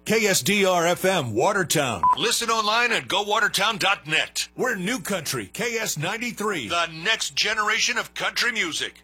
KSDR-FM Watertown. Listen online at gowatertown.net. We're New Country, KS93, the next generation of country music.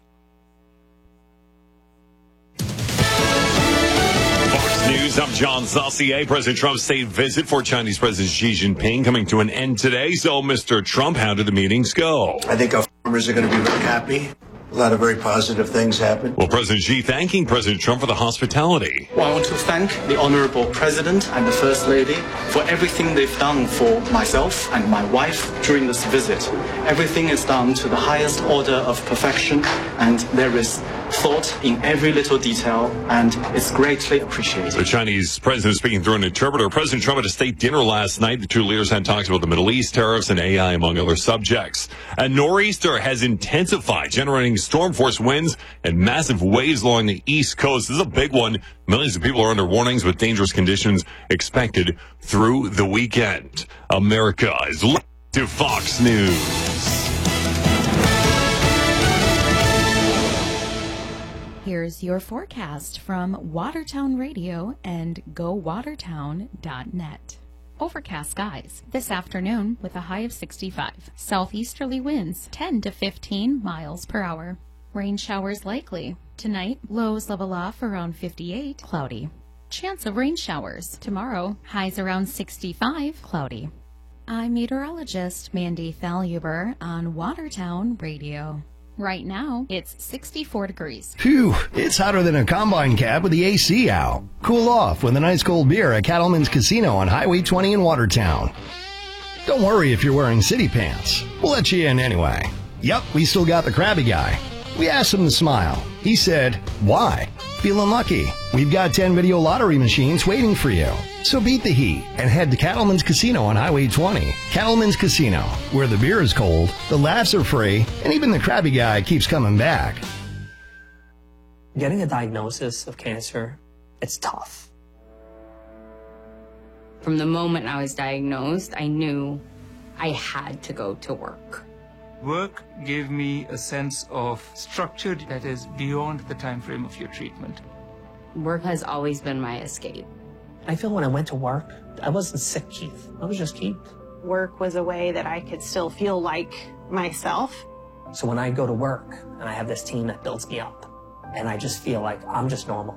Fox News, I'm John Saucier. President Trump's state visit for Chinese President Xi Jinping coming to an end today. So, Mr. Trump, how did the meetings go? I think our farmers are going to be very happy. A lot of very positive things happen. Well, President Xi thanking President Trump for the hospitality. Well, I want to thank the Honorable President and the First Lady for everything they've done for myself and my wife during this visit. Everything is done to the highest order of perfection, and there is thought in every little detail, and it's greatly appreciated. The Chinese president speaking through an interpreter. President Trump at a state dinner last night. The two leaders had talks about the Middle East, tariffs, and AI, among other subjects. A nor'easter has intensified, generating storm force winds and massive waves along the East Coast. This is a big one. Millions of people are under warnings with dangerous conditions expected through the weekend. America is listening to Fox News. Here's your forecast from Watertown Radio and GoWatertown.net. Overcast skies this afternoon with a high of 65. Southeasterly winds 10 to 15 miles per hour. Rain showers likely. Tonight, lows level off around 58, cloudy. Chance of rain showers. Tomorrow, highs around 65, cloudy. I'm meteorologist Mandy Thaluber on Watertown Radio. Right now, it's 64 degrees. Phew, it's hotter than a combine cab with the AC out. Cool off with a nice cold beer at Cattleman's Casino on Highway 20 in Watertown. Don't worry if you're wearing city pants. We'll let you in anyway. Yep, we still got the crabby guy. We asked him to smile. He said, why? Feeling lucky. We've got 10 video lottery machines waiting for you. So beat the heat and head to Cattleman's Casino on Highway 20. Cattleman's Casino, where the beer is cold, the laughs are free, and even the crabby guy keeps coming back. Getting a diagnosis of cancer, it's tough. From the moment I was diagnosed, I knew I had to go to work. Work gave me a sense of structure that is beyond the time frame of your treatment. Work has always been my escape. I feel when I went to work, I wasn't sick, Keith. I was just Keith. Work was a way that I could still feel like myself. So when I go to work and I have this team that builds me up, and I just feel like I'm just normal.